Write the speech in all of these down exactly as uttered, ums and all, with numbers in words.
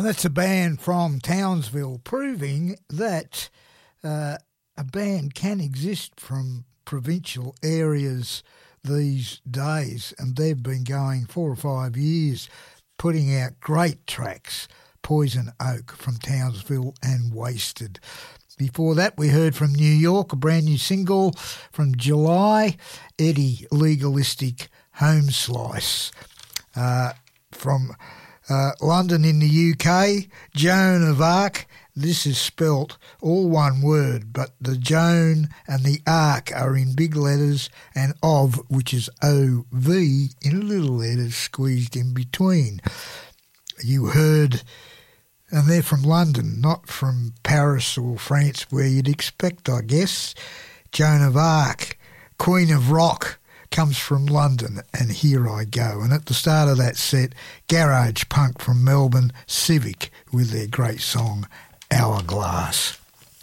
And that's a band from Townsville, proving that uh, a band can exist from provincial areas these days, and they've been going four or five years putting out great tracks. Poison Oak from Townsville and Wasted. Before that, we heard from New York, a brand new single from July, Eddie Legalistic Home Slice. Uh, from uh, London in the U K, Joan of Arc. This is spelt all one word, but the Joan and the Arc are in big letters, and of, which is O V, in little letters squeezed in between. You heard, and they're from London, not from Paris or France, where you'd expect, I guess. Joan of Arc, Queen of Rock, comes from London, and Here I Go. And at the start of that set, Garage Punk from Melbourne, Civic, with their great song, Hourglass.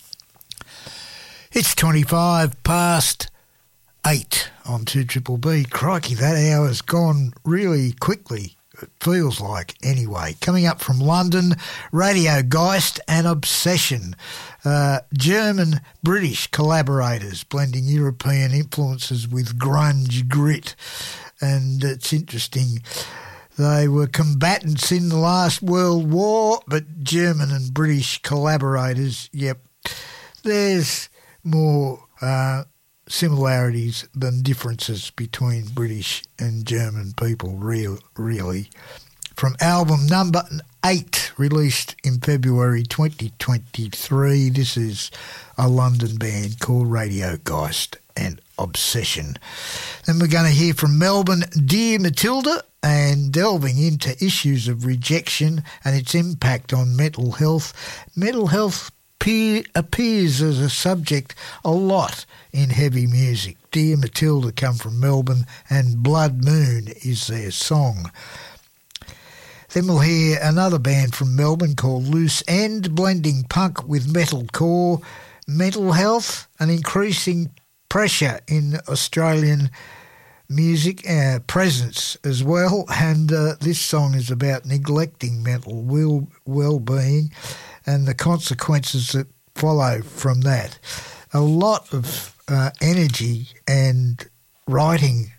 It's twenty-five past eight on two Triple B. Crikey, that hour's gone really quickly. It feels like, anyway. Coming up from London, Radio Geist and Obsession. Uh, German-British collaborators blending European influences with grunge grit. And it's interesting, they were combatants in the last World War, but German and British collaborators, yep, there's more uh, similarities than differences between British and German people, real, really. From album number eight, released in February twenty twenty-three, this is a London band called Radio Geist and Obsession. Then we're going to hear from Melbourne, Dear Matilda, and delving into issues of rejection and its impact on mental health. Mental health pe- appears as a subject a lot in heavy music. Dear Matilda come from Melbourne, and Blood Moon is their song. Then we'll hear another band from Melbourne called Loose End, blending punk with metalcore. Mental health, an increasing pressure in Australian music, uh, presence as well, and uh, this song is about neglecting mental well, well-being and the consequences that follow from that. A lot of uh, energy and writing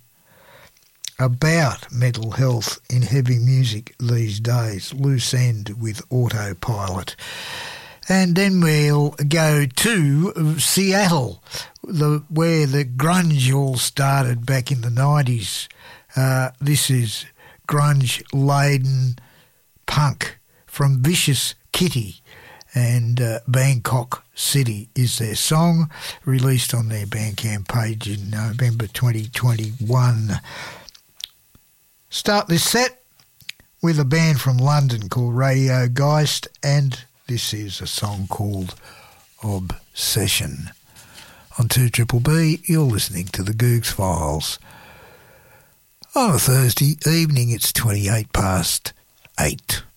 about mental health in heavy music these days. Loose End with Autopilot. And then we'll go to Seattle, the, where the grunge all started back in the nineties. Uh, this is grunge-laden punk from Vicious Kitty, and uh, Bangkok City is their song, released on their Bandcamp page in November twenty twenty-one. Start this set with a band from London called Radio Geist, and this is a song called Obsession. On two Triple B, you're listening to the Googs Files. On a Thursday evening, it's twenty-eight past eight.